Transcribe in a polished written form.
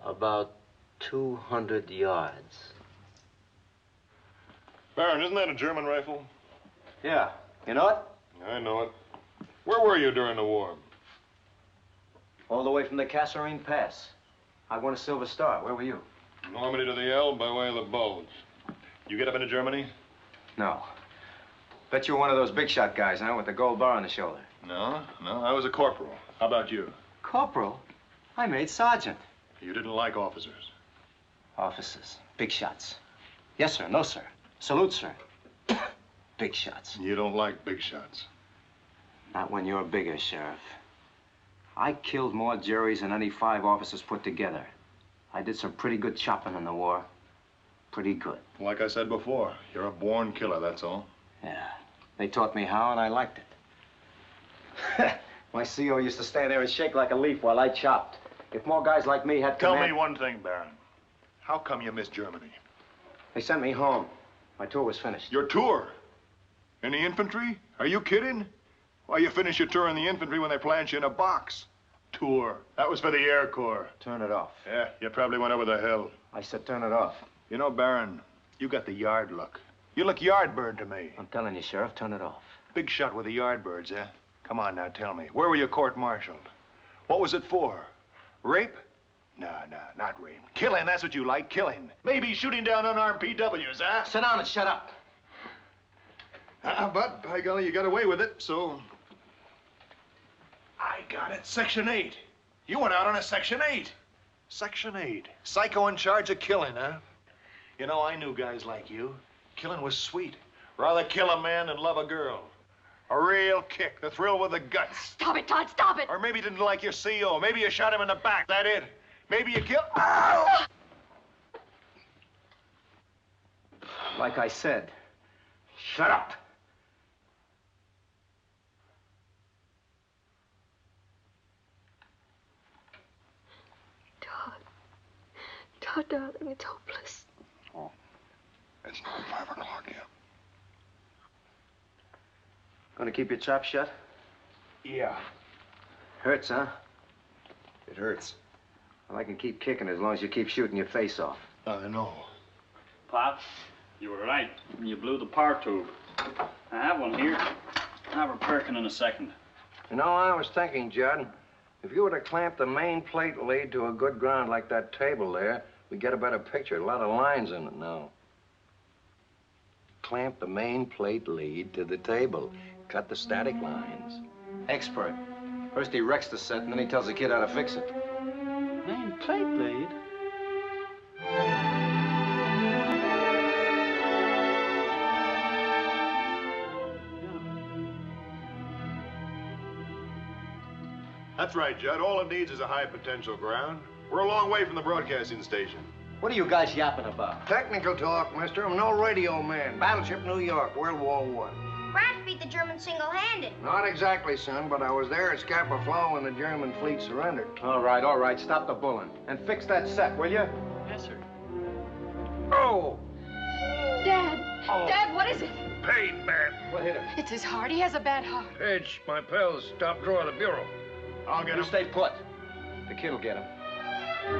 About 200 yards. Baron, isn't that a German rifle? Yeah. You know it? I know it. Where were you during the war? All the way from the Kasserine Pass. I won a Silver Star. Where were you? Normandy to the Elbe by way of the Bulge. You get up into Germany? No. Bet you're one of those big shot guys, huh? With the gold bar on the shoulder. No. I was a corporal. How about you? Corporal? I made sergeant. You didn't like officers? Officers. Big shots. Yes, sir. No, sir. Salute, sir. Big shots. You don't like big shots. Not when you're bigger, Sheriff. I killed more Jerrys than any 5 officers put together. I did some pretty good chopping in the war. Pretty good. Like I said before, you're a born killer, that's all. Yeah. They taught me how, and I liked it. My CO used to stand there and shake like a leaf while I chopped. If more guys like me had Tell me one thing, Baron. How come you missed Germany? They sent me home. My tour was finished. Your tour? In the infantry? Are you kidding? Why, you finish your tour in the infantry when they plant you in a box. Tour. That was for the Air Corps. Turn it off. Yeah, you probably went over the hill. I said turn it off. You know, Baron, you got the yard look. You look yardbird to me. I'm telling you, Sheriff, turn it off. Big shot with the yardbirds, eh? Come on now, tell me. Where were you court-martialed? What was it for? Rape? No, not rape. Killing, that's what you like, killing. Maybe shooting down unarmed PWs, huh? Sit down and shut up. But, by golly, you got away with it, so... I got it. Section 8. You went out on a Section 8. Section 8. Psycho in charge of killing, huh? You know, I knew guys like you. Killing was sweet. Rather kill a man than love a girl. A real kick, the thrill with the guts. Stop it, Todd, stop it! Or maybe you didn't like your CO. Maybe you shot him in the back, that it? Maybe you killed... Ow! Like I said, shut up. Todd, darling, it's hopeless. Oh, it's not 5 o'clock yet. Gonna keep your trap shut? Yeah. Hurts, huh? It hurts. Well, I can keep kicking as long as you keep shooting your face off. I know. Pop, you were right. You blew the power tube. I have one here. I'll have her perking in a second. You know, I was thinking, Judd, if you were to clamp the main plate lead to a good ground like that table there, we'd get a better picture. A lot of lines in it now. Clamp the main plate lead to the table. Cut the static lines. Expert. First he wrecks the set, and then he tells the kid how to fix it. Main plate lead? That's right, Judd. All it needs is a high potential ground. We're a long way from the broadcasting station. What are you guys yapping about? Technical talk, mister. I'm no radio man. Battleship New York, World War I. France beat the Germans single-handed. Not exactly, son, but I was there at Scapa Flow when the German fleet surrendered. All right. Stop the bulling. And fix that set, will you? Yes, sir. Oh! Dad! Oh. Dad, what is it? Pain, man. What hit him? It's his heart. He has a bad heart. Page, my pals, top drawer of the bureau. I'll get You him. stay put. The kid'll get him.